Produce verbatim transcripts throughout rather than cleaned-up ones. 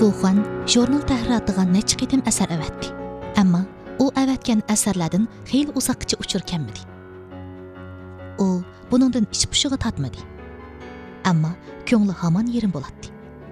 Guxan jurnal tahriratiga necha qitim asar avatdi. Ammo u avatgan asarlardan xeyli uzoqcha uchurkanmidi. U buningdan ish pushig'i tatmadi. Ammo ko'ngli hamon yerim bo'ladi.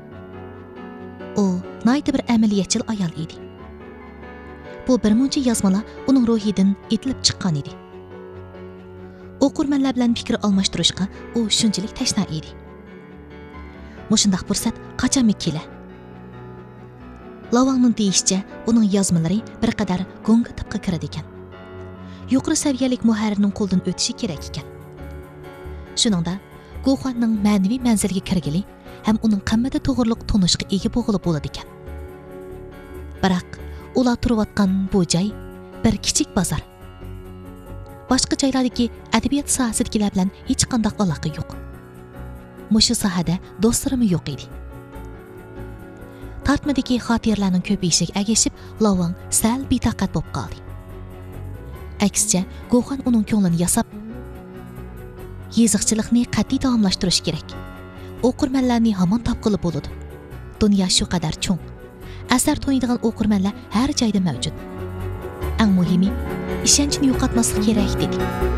U nayda bir amaliyatchil ayol edi. Bu bir muncha yozmalar uning ruhidan etilib chiqqan edi. O'qirmanlar bilan fikr almashtirishga u shunchalik tashna edi. Mushundaq fursat qachonmi kela? Lavangning deyishicha, uning yozmalari bir qadar go'ngga tipqa kiradi ekan. Yuqori saviyalik muharrirning qo'ldan o'tishi kerak ekan. Shuningda, Guxanning ma'naviy manziliga kirgili ham uning qimmatli to'g'riliq tonishga ega bo'lib bo'ladi ekan. Biroq ular turayotgan bu joy bir kichik bozor. Boshqa joylardagi adabiyot sohasidagilar bilan hech qanday aloqa yo'q. Mushu sohada do'stlarim yo'q edi. Tartmadagi xotirlarning ko'payishiga agashib, Lavang sal betaqat bo'lib qoldi. Aksicha, Guxan uning ko'nglini yasab, yeziqchilikni qat'iy davomlashtirish kerak. O'qirmanlarni hamon topqili bo'ladi. Dunyo shu qadar cho'ng. Asar to'ydigan o'qirmanlar har joyda mavjud. Eng muhimi, ishonchni yo'qotmaslik kerak dedi.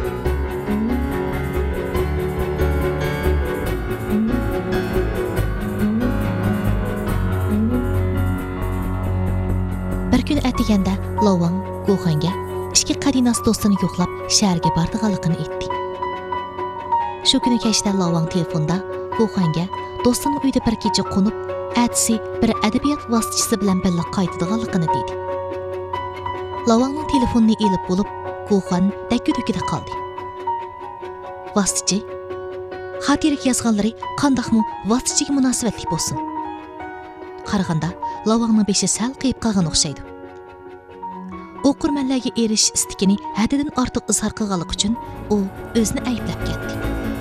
Bir kun atiganda Lavang Guxanga ikki qadinas do'stini yo'qlab shaharga bordiganligini aytdi. Shu kuni kechda Lavang telefonda Guxanga do'stining uyda bir kecha qo'nib, atsi bir adabiyot vositachisi bilan birga qaytadiganligini dedi. Lavangning telefonini elib bo'lib, Guxan dakki-dukkida qoldi. Vositachi xotiraga yozganlari qandaqmi vositachiga munosabatli bo'lsin. Qaraganda Lavangning beshi sal qiyib qolgan o'xshaydi. O'qirmanlarga erish istikini haddidan ortiq izhor qilganlik uchun u o'zini ayblab ketdi.